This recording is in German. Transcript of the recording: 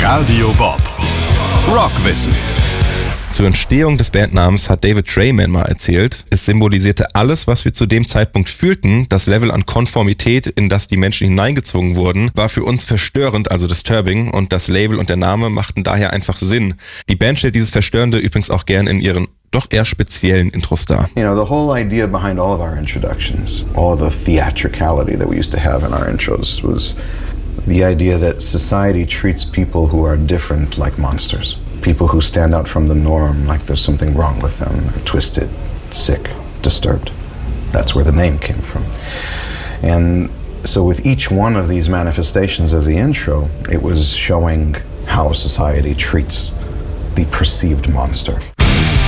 Radio Bob. Rockwissen. Zur Entstehung des Bandnamens hat David Draiman mal erzählt, es symbolisierte alles, was wir zu dem Zeitpunkt fühlten. Das Level an Konformität, in das die Menschen hineingezwungen wurden, war für uns verstörend, also disturbing, und das Label und der Name machten daher einfach Sinn. Die Band stellt dieses Verstörende übrigens auch gern in ihren doch eher speziellen Intros dar. You know, the whole idea behind all of our introductions, all the theatricality that we used to have in our intros was the idea that society treats people who are different like monsters. People who stand out from the norm like there's something wrong with them, or twisted, sick, disturbed. That's where the name came from. And so with each one of these manifestations of the intro, it was showing how society treats the perceived monster.